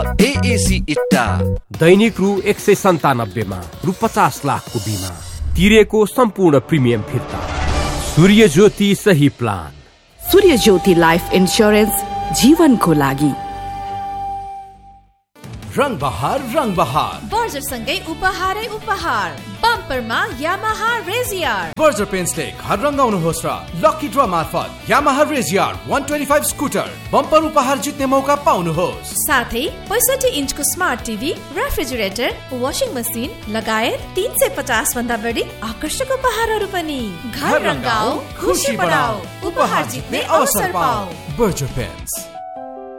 AAC इट्टा दैनिक रु 197 मा रु 50 लाखको बिमा तिरेको सम्पूर्ण प्रिमियम फिर्ता। सूर्य ज्योति सही प्लान। सूर्य ज्योति लाइफ इन्स्योरेन्स जीवनको लागि। रंग बहार बर्जर सँगै उपहारै उपहार। बम्परमा यामाहा रेजियर। बर्जर पेन्ट्सले घर रंगाउनुहोस् र लकी ड्र मार्फत यामाहा रेजियर 125 स्कुटर बम्पर उपहार जित्ने मौका पाउनुहोस्। साथै 65 इन्चको smart TV, refrigerator, washing machine लगायत 350 भन्दा बढी आकर्षक उपहारहरू पनि। घर रंगाऊ, खुशी बढाऊ, उपहार जित्ने अवसर पाऊ। Berger paints.